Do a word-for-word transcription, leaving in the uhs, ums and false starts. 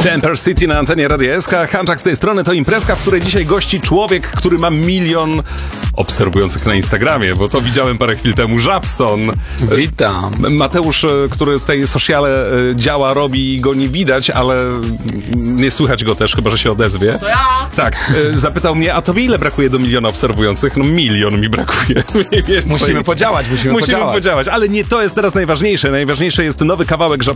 Temper City na antenie Radia S K. Hanczak z tej strony. To imprezka, w której dzisiaj gości człowiek, który ma milion obserwujących na Instagramie, bo to widziałem parę chwil temu. Żabson. Witam. Mateusz, który tutaj sociale działa, robi, go nie widać, ale nie słychać go też, chyba że się odezwie. To ja! Tak, zapytał mnie, a tobie ile brakuje do miliona obserwujących? No milion mi brakuje. Mniej więcej. Musimy podziałać, musimy, Musimy podziałać. podziałać, ale nie to jest teraz najważniejsze. Najważniejsze jest nowy kawałek Żabsona.